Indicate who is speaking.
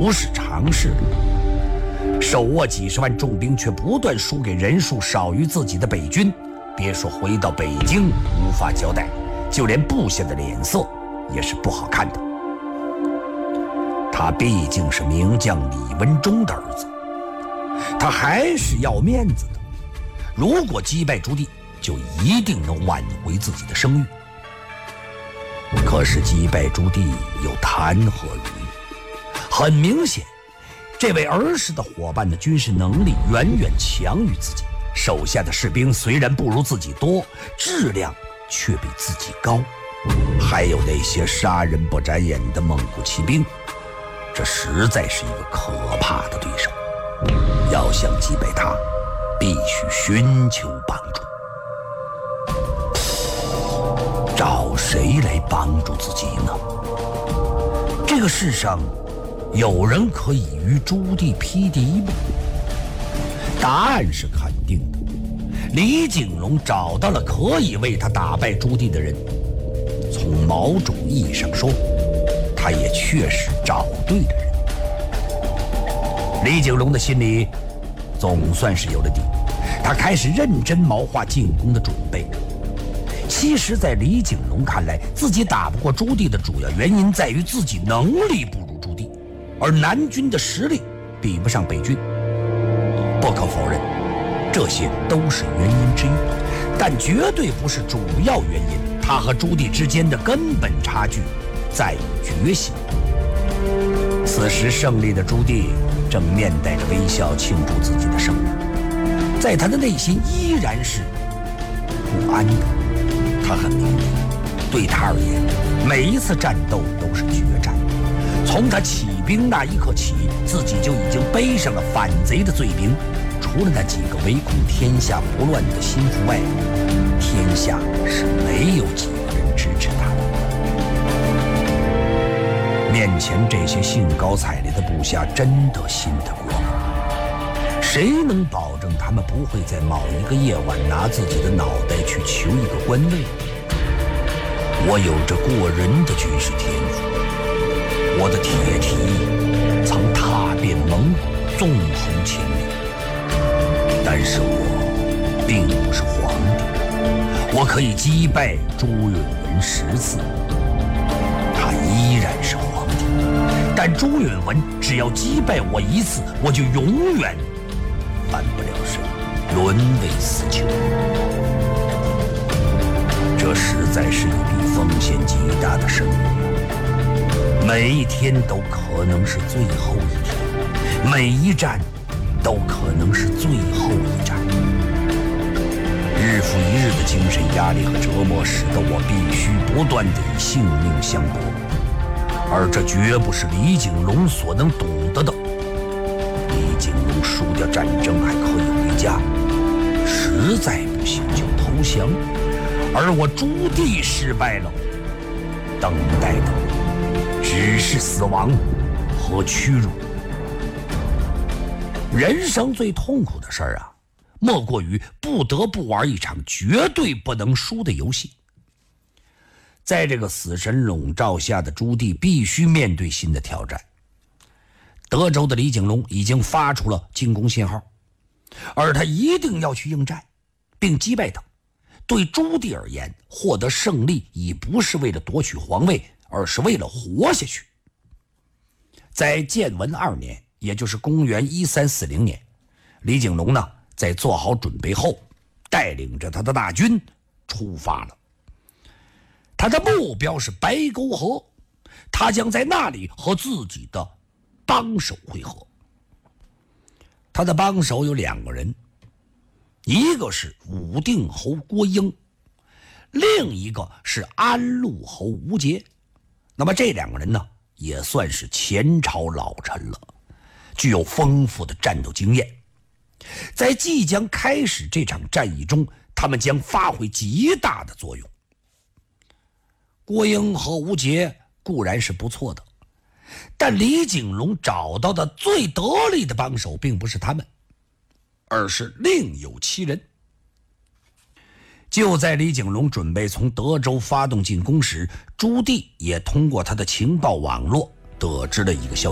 Speaker 1: 不是常事了。手握几十万重兵，却不断输给人数少于自己的北军，别说回到北京无法交代，就连部下的脸色也是不好看的。他毕竟是名将李文忠的儿子，他还是要面子的。如果击败朱棣，就一定能挽回自己的声誉。可是击败朱棣又谈何容易？很明显，这位儿时的伙伴的军事能力远远强于自己，手下的士兵虽然不如自己多，质量却比自己高。还有那些杀人不眨眼的蒙古骑兵，这实在是一个可怕的对手。要想击败他，必须寻求帮助。找谁来帮助自己呢？这个世上有人可以与朱棣匹敌吗？答案是肯定的。李景龙找到了可以为他打败朱棣的人，从某种意义上说，他也确实找对了人。李景龙的心里总算是有了底，他开始认真谋划进攻的准备。其实在李景龙看来，自己打不过朱棣的主要原因在于自己能力不如朱棣，而南军的实力比不上北军。不可否认，这些都是原因之一，但绝对不是主要原因。他和朱棣之间的根本差距在于决心。此时胜利的朱棣正面带着微笑庆祝自己的胜利，在他的内心依然是不安的。他很明白，对他而言，每一次战斗都是决战。从他起兵那一刻起，自己就已经背上了反贼的罪名。除了那几个唯恐天下不乱的心腹外，天下是没有几个人支持他的。面前这些兴高采烈的部下真的信得过吗？谁能保证他们不会在某一个夜晚拿自己的脑袋去求一个官位？我有着过人的军事天赋，我的铁蹄曾踏遍蒙古，纵横千里。但是我并不是皇帝，我可以击败朱允炆10次，他依然是皇帝。但朱允炆只要击败我1次，我就永远翻不了身，沦为死囚。这实在是一笔风险极大的生意，每一天都可能是最后一天，每一战都可能是最后一战。日复一日的精神压力和折磨使得我必须不断地与性命相搏，而这绝不是李景龙所能懂得的。李景龙输掉战争还可以回家，实在不行就投降，而我朱棣失败了，等待的只是死亡和屈辱。人生最痛苦的事儿啊，莫过于不得不玩一场绝对不能输的游戏。在这个死神笼罩下的朱棣必须面对新的挑战。德州的李景龙已经发出了进攻信号，而他一定要去应战并击败他。对朱棣而言，获得胜利已不是为了夺取皇位，而是为了活下去。在建文2年，也就是公元1340年，李景龙呢，在做好准备后，带领着他的大军出发了。他的目标是白沟河，他将在那里和自己的帮手会合。他的帮手有2个人，一个是武定侯郭英，另一个是安陆侯吴节。那么这2个人呢，也算是前朝老臣了，具有丰富的战斗经验。在即将开始这场战役中，他们将发挥极大的作用。郭英和吴节固然是不错的，但李景龙找到的最得力的帮手并不是他们，而是另有其人。就在李景龙准备从德州发动进攻时，朱棣也通过他的情报网络得知了一个消息。